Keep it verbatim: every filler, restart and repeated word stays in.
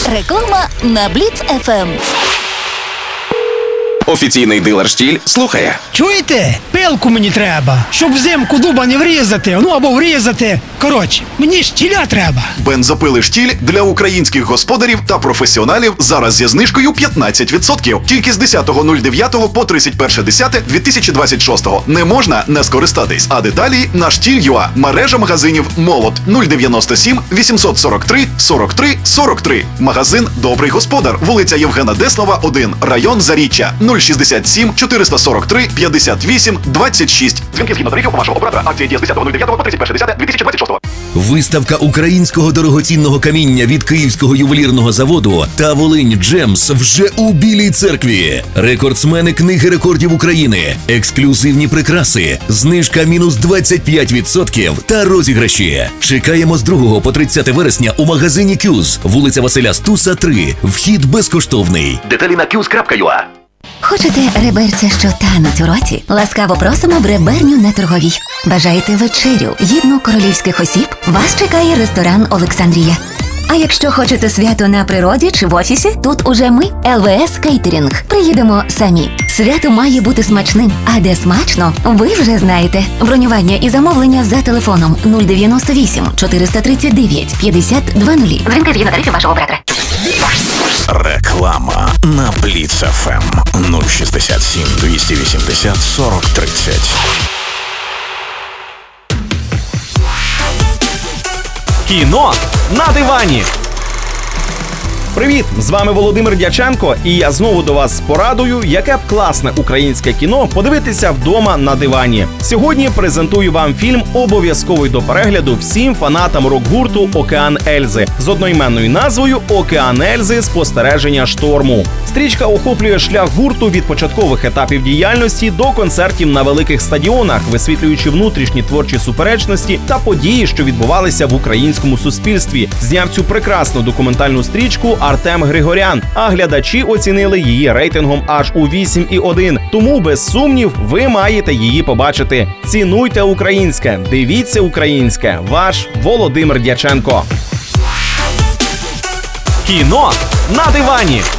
Реклама на Бліц еф ем. Офіційний дилер «Штіль» слухає. Чуєте? Пилку мені треба, щоб взимку дуба не врізати, ну або врізати. Коротше, мені штіля треба. Бензопили «Штіль» для українських господарів та професіоналів зараз зі знижкою п'ятнадцять відсотків. Тільки з десятого дев'ятого по тридцять перше дві тисячі двадцять шостого. Не можна не скористатись. А деталі на штіль.ua. Мережа магазинів «Молот» нуль дев'яносто сім вісімсот сорок три сорок три сорок три. Магазин «Добрий господар», вулиця Євгена Деслова, один, район Заріччя, нуль шістдесят сім чотириста сорок три п'ятдесят вісім двадцять шість. Дзвінки згідно тарифів вашого оператора. Акції діє з десятого дев'ятого по тридцять перше дві тисячі двадцять шостого. Виставка українського дорогоцінного каміння від Київського ювелірного заводу та Волинь Джемс вже у Білій церкві. Рекордсмени Книги рекордів України, ексклюзивні прикраси, знижка мінус двадцять п'ять відсотків та розіграші. Чекаємо з другого по тридцяте вересня у магазині «Кюз», вулиця Василя Стуса, три. Вхід безкоштовний. Деталі на кюз крапка ю а. Хочете реберця, що тануть у роті? Ласкаво просимо в реберню на Торговій. Бажаєте вечерю, гідну королівських осіб? Вас чекає ресторан «Олександрія». А якщо хочете свято на природі чи в офісі, тут уже ми, ел ве ес Кейтерінг. Приїдемо самі. Свято має бути смачним. А де смачно, ви вже знаєте. Бронювання і замовлення за телефоном нуль дев'яносто вісім чотириста тридцять дев'ять п'ятдесят двадцять. Дзвінки згідно тарифів вашого оператора. Реклама на Бліц еф ем нуль шістдесят сім двісті вісімдесят сорок тридцять. Кіно на дивані. Привіт! З вами Володимир Дяченко, і я знову до вас з порадою, яке б класне українське кіно подивитися вдома на дивані. Сьогодні презентую вам фільм, обов'язковий до перегляду всім фанатам рок-гурту «Океан Ельзи» з одноіменною назвою «Океан Ельзи. Спостереження шторму». Стрічка охоплює шлях гурту від початкових етапів діяльності до концертів на великих стадіонах, висвітлюючи внутрішні творчі суперечності та події, що відбувалися в українському суспільстві. Зняв цю прекрасну документальну стрічку Артем Григорян, а глядачі оцінили її рейтингом аж у вісім і один. Тому, без сумнів, ви маєте її побачити. Цінуйте українське, дивіться українське. Ваш Володимир Дяченко. Кіно на дивані.